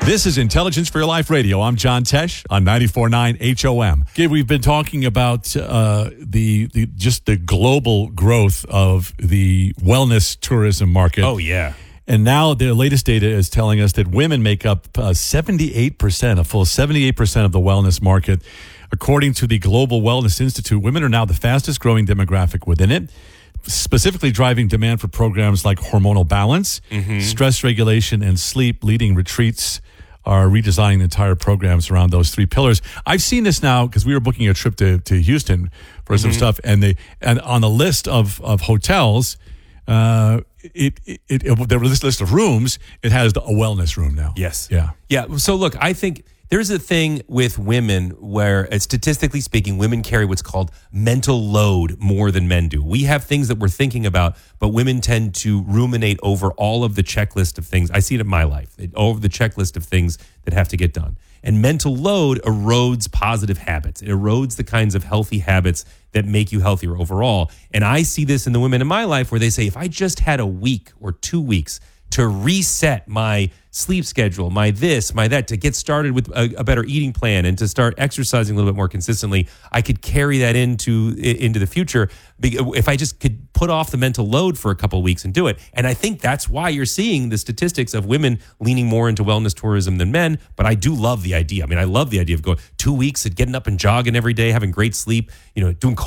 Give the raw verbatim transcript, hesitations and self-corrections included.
This is Intelligence for Your Life Radio. I'm John Tesh on ninety-four point nine H O M. Okay, we've been talking about uh, the, the just the global growth of the wellness tourism market. Oh, yeah. And now the latest data is telling us that women make up uh, seventy-eight percent, a full seventy-eight percent of the wellness market. According to the Global Wellness Institute, women are now the fastest growing demographic within it, specifically driving demand for programs like hormonal balance, mm-hmm. stress regulation, and sleep. Leading retreats are redesigning the entire programs around those three pillars. I've seen this now because we were booking a trip to, to Houston for some mm-hmm. stuff, and they and on the list of of hotels, uh, it, it, it there was this list of rooms. It has a wellness room now. Yes. Yeah. Yeah. So look, I think there's a thing with women where, uh, statistically speaking, women carry what's called mental load more than men do. We have things that we're thinking about, but women tend to ruminate over all of the checklist of things. I see it in my life, it, over the checklist of things that have to get done. And mental load erodes positive habits. It erodes the kinds of healthy habits that make you healthier overall. And I see this in the women in my life where they say, if I just had a week or two weeks to reset my sleep schedule, my this, my that, to get started with a, a better eating plan and to start exercising a little bit more consistently, I could carry that into into the future if I just could put off the mental load for a couple of weeks and do it. And I think that's why you're seeing the statistics of women leaning more into wellness tourism than men. But I do love the idea. I mean, I love the idea of going two weeks and getting up and jogging every day, having great sleep, you know, doing